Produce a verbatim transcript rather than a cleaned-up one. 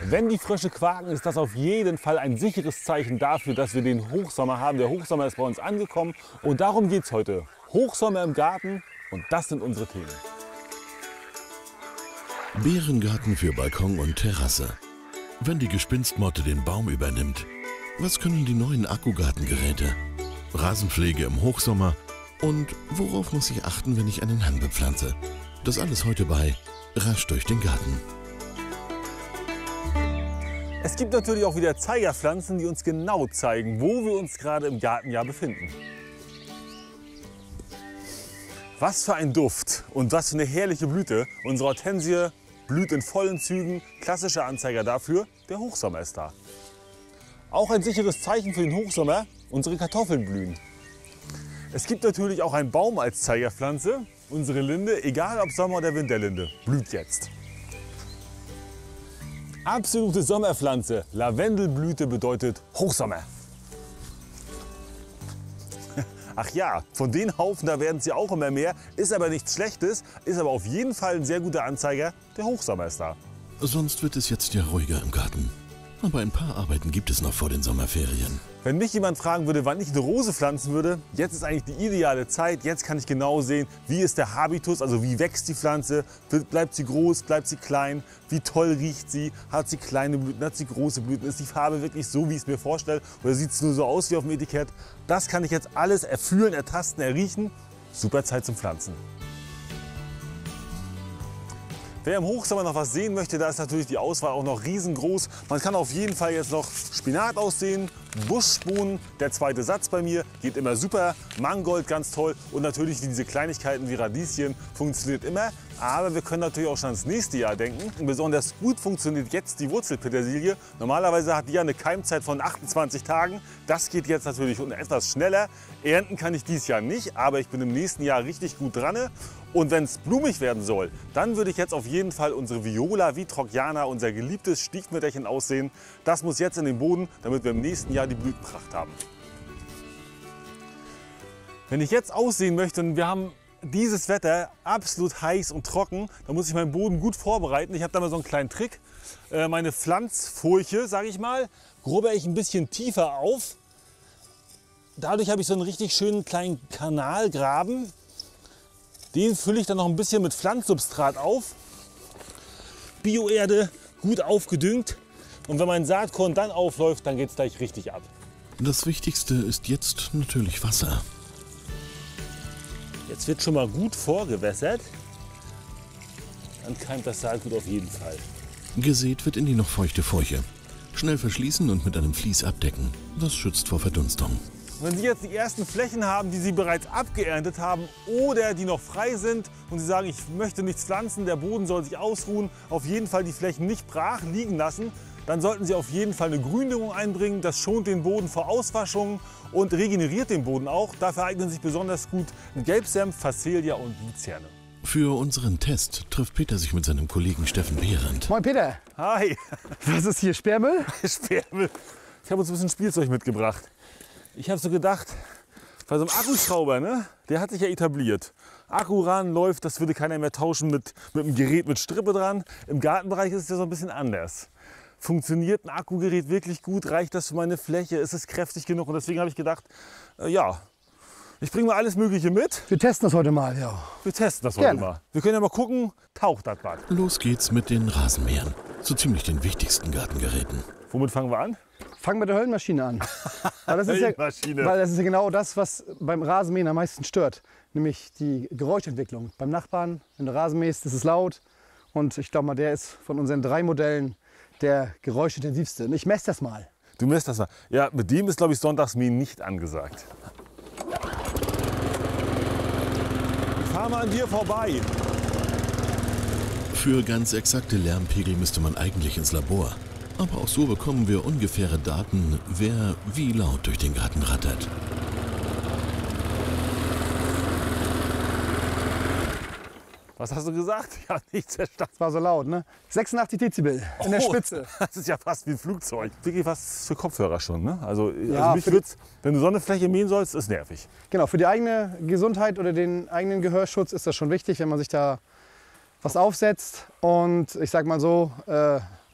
Wenn die Frösche quaken, ist das auf jeden Fall ein sicheres Zeichen dafür, dass wir den Hochsommer haben. Der Hochsommer ist bei uns angekommen und darum geht es heute. Hochsommer im Garten und das sind unsere Themen. Beerengarten für Balkon und Terrasse. Wenn die Gespinstmotte den Baum übernimmt, was können die neuen Akkugartengeräte? Rasenpflege im Hochsommer und worauf muss ich achten, wenn ich einen Hang bepflanze? Das alles heute bei Rasch durch den Garten. Es gibt natürlich auch wieder Zeigerpflanzen, die uns genau zeigen, wo wir uns gerade im Gartenjahr befinden. Was für ein Duft und was für eine herrliche Blüte. Unsere Hortensie blüht in vollen Zügen. Klassischer Anzeiger dafür, der Hochsommer ist da. Auch ein sicheres Zeichen für den Hochsommer, unsere Kartoffeln blühen. Es gibt natürlich auch einen Baum als Zeigerpflanze. Unsere Linde, egal ob Sommer- oder Winterlinde, blüht jetzt. Absolute Sommerpflanze. Lavendelblüte bedeutet Hochsommer. Ach ja, von den Haufen, da werden sie auch immer mehr. Ist aber nichts Schlechtes, ist aber auf jeden Fall ein sehr guter Anzeiger. Der Hochsommer ist da. Sonst wird es jetzt ja ruhiger im Garten. Aber ein paar Arbeiten gibt es noch vor den Sommerferien. Wenn mich jemand fragen würde, wann ich eine Rose pflanzen würde, jetzt ist eigentlich die ideale Zeit. Jetzt kann ich genau sehen, wie ist der Habitus, also wie wächst die Pflanze, bleibt sie groß, bleibt sie klein, wie toll riecht sie, hat sie kleine Blüten, hat sie große Blüten, ist die Farbe wirklich so, wie ich es mir vorstelle, oder sieht es nur so aus wie auf dem Etikett. Das kann ich jetzt alles erfühlen, ertasten, erriechen. Super Zeit zum Pflanzen. Wer im Hochsommer noch was sehen möchte, da ist natürlich die Auswahl auch noch riesengroß. Man kann auf jeden Fall jetzt noch Spinat aussehen, Buschbohnen, der zweite Satz bei mir, geht immer super, Mangold ganz toll und natürlich diese Kleinigkeiten wie Radieschen funktioniert immer. Aber wir können natürlich auch schon ans nächste Jahr denken. Und besonders gut funktioniert jetzt die Wurzelpetersilie. Normalerweise hat die ja eine Keimzeit von achtundzwanzig Tagen. Das geht jetzt natürlich etwas schneller. Ernten kann ich dieses Jahr nicht, aber ich bin im nächsten Jahr richtig gut dran. Und wenn es blumig werden soll, dann würde ich jetzt auf jeden Fall unsere Viola vitrochiana, unser geliebtes Stiefmütterchen, aussehen. Das muss jetzt in den Boden, damit wir im nächsten Jahr die Blütenpracht haben. Wenn ich jetzt aussehen möchte, und wir haben dieses Wetter absolut heiß und trocken, dann muss ich meinen Boden gut vorbereiten. Ich habe da mal so einen kleinen Trick. Meine Pflanzfurche, sage ich mal, grubber ich ein bisschen tiefer auf. Dadurch habe ich so einen richtig schönen kleinen Kanalgraben. Den fülle ich dann noch ein bisschen mit Pflanzsubstrat auf. Bioerde, gut aufgedüngt. Und wenn mein Saatkorn dann aufläuft, dann geht es gleich richtig ab. Das Wichtigste ist jetzt natürlich Wasser. Jetzt wird schon mal gut vorgewässert. Dann keimt das Saatgut auf jeden Fall. Gesät wird in die noch feuchte Furche. Schnell verschließen und mit einem Vlies abdecken. Das schützt vor Verdunstung. Wenn Sie jetzt die ersten Flächen haben, die Sie bereits abgeerntet haben oder die noch frei sind und Sie sagen, ich möchte nichts pflanzen, der Boden soll sich ausruhen, auf jeden Fall die Flächen nicht brach liegen lassen, dann sollten Sie auf jeden Fall eine Gründüngung einbringen. Das schont den Boden vor Auswaschungen und regeneriert den Boden auch. Dafür eignen sich besonders gut Gelbsenf, Phacelia und Luzerne. Für unseren Test trifft Peter sich mit seinem Kollegen Steffen Behrendt. Moin Peter. Hi. Was ist hier, Sperrmüll? Sperrmüll. Ich habe uns ein bisschen Spielzeug mitgebracht. Ich habe so gedacht, bei so einem Akkuschrauber, ne, der hat sich ja etabliert. Akku ran, läuft, das würde keiner mehr tauschen mit, mit einem Gerät mit Strippe dran. Im Gartenbereich ist es ja so ein bisschen anders. Funktioniert ein Akkugerät wirklich gut? Reicht das für meine Fläche? Ist es kräftig genug? Und deswegen habe ich gedacht, äh, ja, ich bringe mal alles Mögliche mit. Wir testen das heute mal, ja. Wir testen das heute Gerne. mal. Wir können ja mal gucken, taucht das was? Los geht's mit den Rasenmähern. So ziemlich den wichtigsten Gartengeräten. Womit fangen wir an? Fangen mit der Höllenmaschine an. Weil das, ist ja, Höllenmaschine. weil das ist ja genau das, was beim Rasenmähen am meisten stört. Nämlich die Geräuschentwicklung. Beim Nachbarn, wenn du Rasen mähst, ist es laut. Und ich glaube mal, der ist von unseren drei Modellen der geräuschintensivste. Und ich messe das mal. Du misst das mal. Ja, mit dem ist, glaube ich, Sonntagsmähen nicht angesagt. Ich fahre mal an dir vorbei. Für ganz exakte Lärmpegel müsste man eigentlich ins Labor. Aber auch so bekommen wir ungefähre Daten, wer wie laut durch den Garten rattert. Was hast du gesagt? Ja, nichts verstanden. Das war so laut, ne? sechsundachtzig Dezibel in der Oh, Spitze. Das ist ja fast wie ein Flugzeug. Wirklich was für Kopfhörer schon, ne? Also, Ja, also mich für- wird's, wenn du so eine Fläche mähen sollst, ist nervig. Genau, für die eigene Gesundheit oder den eigenen Gehörschutz ist das schon wichtig, wenn man sich da was aufsetzt. Und ich sag mal so, äh,